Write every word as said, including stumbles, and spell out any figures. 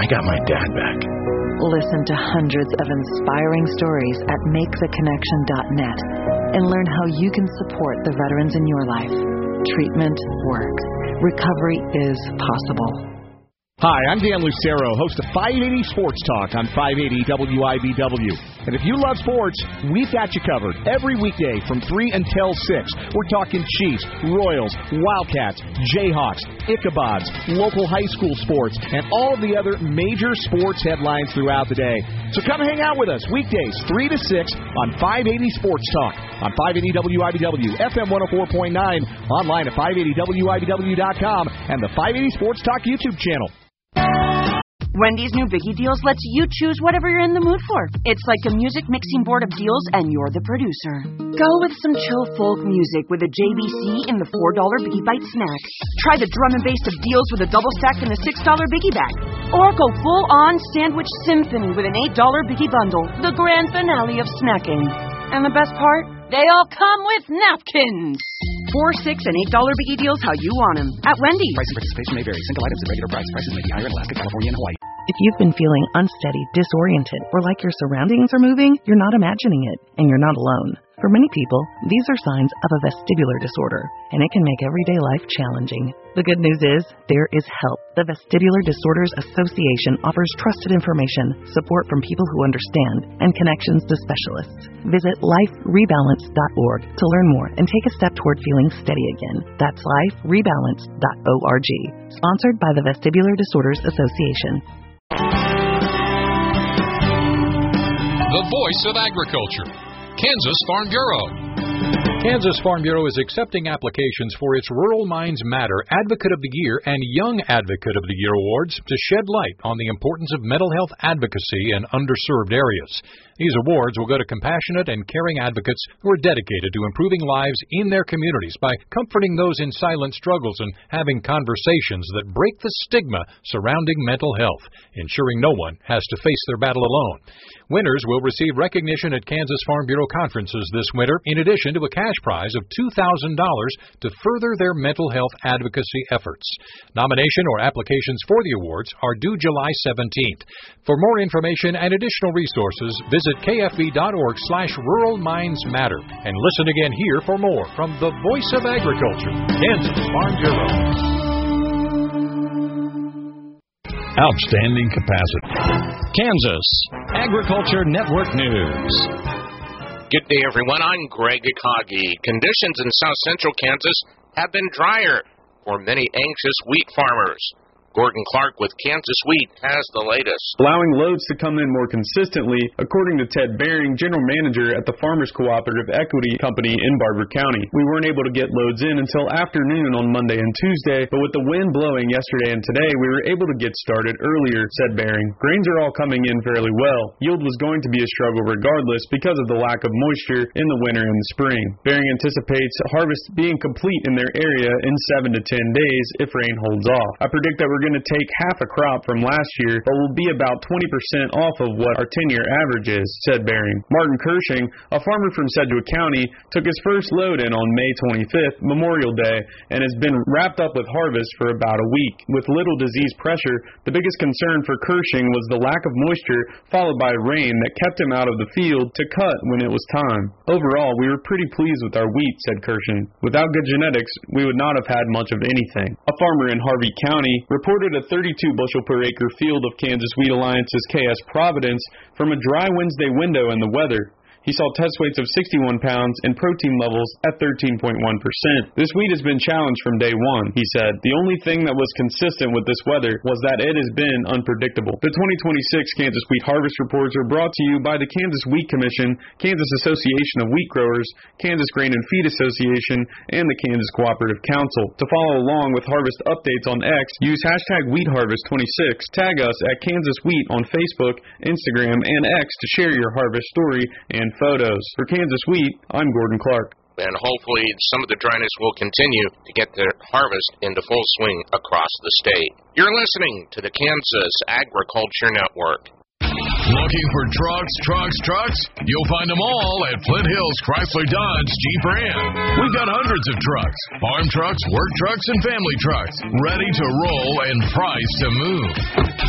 I got my dad back. Listen to hundreds of inspiring stories at make the connection dot net and learn how you can support the veterans in your life. Treatment works. Recovery is possible. Hi, I'm Dan Lucero, host of five eighty Sports Talk on five eighty W I B W. And if you love sports, we've got you covered every weekday from three until six. We're talking Chiefs, Royals, Wildcats, Jayhawks, Ichabods, local high school sports, and all of the other major sports headlines throughout the day. So come hang out with us weekdays three to six on five eighty Sports Talk on five eighty W I B W, F M one oh four point nine, online at five eighty W I B W dot com, and the five eighty Sports Talk YouTube channel. Wendy's new Biggie Deals lets you choose whatever you're in the mood for. It's like a music mixing board of deals, and you're the producer. Go with some chill folk music with a J B C in the four dollar Biggie Bite snack. Try the drum and bass of deals with a double stack in the six dollar Biggie Bag. Or go full-on sandwich symphony with an eight dollar Biggie Bundle, the grand finale of snacking. And the best part? They all come with napkins. Four, six, and eight dollar Biggie Deals how you want them at Wendy's. Price and participation may vary. Single items at regular price. Prices may be higher in Alaska, California, and Hawaii. If you've been feeling unsteady, disoriented, or like your surroundings are moving, you're not imagining it, and you're not alone. For many people, these are signs of a vestibular disorder, and it can make everyday life challenging. The good news is, there is help. The Vestibular Disorders Association offers trusted information, support from people who understand, and connections to specialists. Visit life rebalance dot org to learn more and take a step toward feeling steady again. That's life rebalance dot org. Sponsored by the Vestibular Disorders Association. The voice of agriculture, Kansas Farm Bureau. Kansas Farm Bureau is accepting applications for its Rural Minds Matter Advocate of the Year and Young Advocate of the Year awards to shed light on the importance of mental health advocacy in underserved areas. These awards will go to compassionate and caring advocates who are dedicated to improving lives in their communities by comforting those in silent struggles and having conversations that break the stigma surrounding mental health, ensuring no one has to face their battle alone. Winners will receive recognition at Kansas Farm Bureau conferences this winter, in addition to a cash prize of two thousand dollars to further their mental health advocacy efforts. Nomination or applications for the awards are due July seventeenth. For more information and additional resources, visit K F B dot org slash Rural Minds Matter and listen again here for more from the Voice of Agriculture, Kansas Farm Bureau. Outstanding capacity. Kansas Agriculture Network News. Good day, everyone. I'm Greg Akagi. Conditions in south central Kansas have been drier for many anxious wheat farmers. Gordon Clark with Kansas Wheat has the latest. Allowing loads to come in more consistently, according to Ted Bering, general manager at the Farmers Cooperative Equity Company in Barber County. We weren't able to get loads in until afternoon on Monday and Tuesday, but with the wind blowing yesterday and today, we were able to get started earlier, said Bering. Grains are all coming in fairly well. Yield was going to be a struggle regardless because of the lack of moisture in the winter and the spring. Bering anticipates harvest being complete in their area in seven to ten days if rain holds off. I predict that we're going to take half a crop from last year, but will be about twenty percent off of what our ten-year average is, said Bering. Martin Kershing, a farmer from Sedgwick County, took his first load in on May twenty-fifth, Memorial Day, and has been wrapped up with harvest for about a week. With little disease pressure, the biggest concern for Kershing was the lack of moisture followed by rain that kept him out of the field to cut when it was time. Overall, we were pretty pleased with our wheat, said Kershing. Without good genetics, we would not have had much of anything. A farmer in Harvey County reported reported a thirty-two bushel per acre field of Kansas Wheat Alliance's K S Providence from a dry Wednesday window in the weather. He saw test weights of sixty-one pounds and protein levels at thirteen point one percent. This wheat has been challenged from day one, he said. The only thing that was consistent with this weather was that it has been unpredictable. The twenty twenty-six Kansas Wheat Harvest Reports are brought to you by the Kansas Wheat Commission, Kansas Association of Wheat Growers, Kansas Grain and Feed Association, and the Kansas Cooperative Council. To follow along with harvest updates on X, use hashtag Wheat Harvest twenty-six. Tag us at Kansas Wheat on Facebook, Instagram, and X to share your harvest story and photos. For Kansas Wheat, I'm Gordon Clark. And hopefully some of the dryness will continue to get the harvest into full swing across the state. You're listening to the Kansas Agriculture Network. Looking for trucks, trucks, trucks? You'll find them all at Flint Hills Chrysler Dodge Jeep Ram. We've got hundreds of trucks, farm trucks, work trucks, and family trucks, ready to roll and priced to move.